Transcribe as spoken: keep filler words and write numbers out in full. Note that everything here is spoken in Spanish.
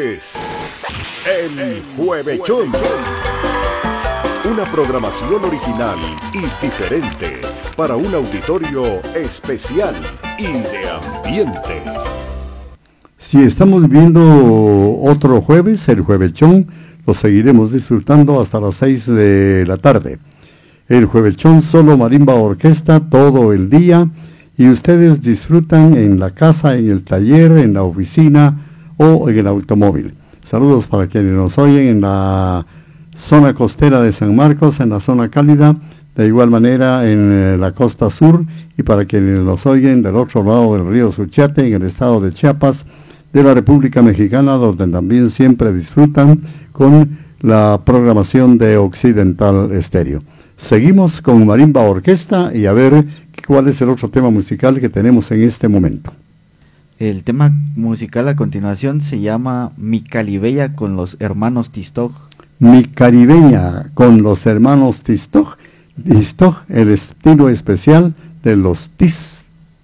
es El Juevechón. Una programación original y diferente para un auditorio especial y de ambiente. Si estamos viendo otro jueves, el Juevechón, lo seguiremos disfrutando hasta las seis de la tarde. El Juevechón solo marimba orquesta todo el día y ustedes disfrutan en la casa, en el taller, en la oficina o en el automóvil. Saludos para quienes nos oyen en la zona costera de San Marcos, en la zona cálida, de igual manera en eh, la costa sur, y para quienes nos oyen del otro lado del río Suchiate, en el estado de Chiapas, de la República Mexicana, donde también siempre disfrutan con la programación de Occidental Estéreo. Seguimos con Marimba Orquesta y a ver cuál es el otro tema musical que tenemos en este momento. El tema musical a continuación se llama Mi Caribeña con los hermanos Tistoj. Mi Caribeña con los hermanos Tistoj. Tistoj, el estilo especial de los Tis.